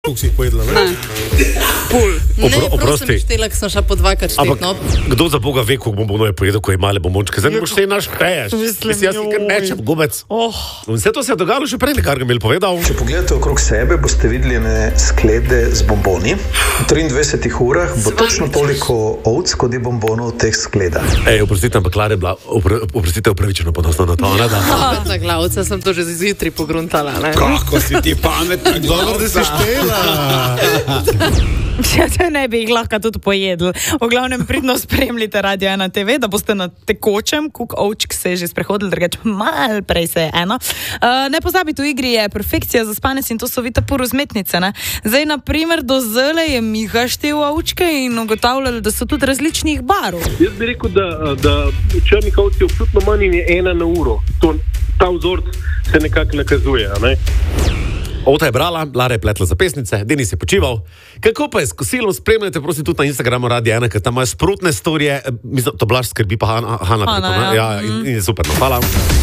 Kako si jih pojedla, ne? Pul. Oprosti. Štela, ki sem šla po 2x4. Kdo za Boga ve, koliko bombonov je pojedel, ko je male bombončke? Zdaj ne boš se naš šteješ. Jaz si kar mečem, gubec. In vse to se je dogajalo še prej, kar ga je povedal. Če pogledate okrog sebe, boste videli sklede z bomboni. V 23 urah bo točno toliko ovc, kot je bombonov v teh skledah. Oprostite, ampak Klara je bila, oprostite, upravičeno ponosna na to, ne da? Za glavca sem to že zjutraj pogruntala, ne? Kako si ti pametna, Dobro, da si štela. Če ne bi jih lahko tudi pojedli. V glavnem pridno spremljite Radio 1 TV, da boste na tekočem, kuk ovčk se je že sprehodili, drugače malo prej se je eno. Ne pozabite, v igri je perfekcija za spanec in to so vita porozmetnice, ne? Zdaj, na primer, do zele je Miha štel ovčke in ugotavljali, da so tudi različnih barv. Jaz bi rekel, da črnih ovc je občutno manj in je 1 na uro. Ta vzorc se nekako nakazuje, ne? Ota je brala, Lara je pletla zapestnice, Denis je počival. Kako pa je s kosilom, spremljate prosim tudi na Instagramu Radio 1, ker tam imajo sprotne storije, mislim, to Blaž skrbi pa Hana. Ja, in je super, no, hvala.